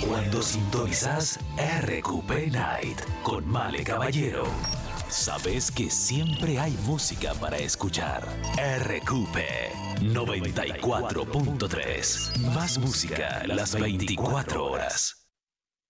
Cuando sintonizás RQP Night con Male Caballero, sabes que siempre hay música para escuchar. RQP 94.3. Más música las 24 horas.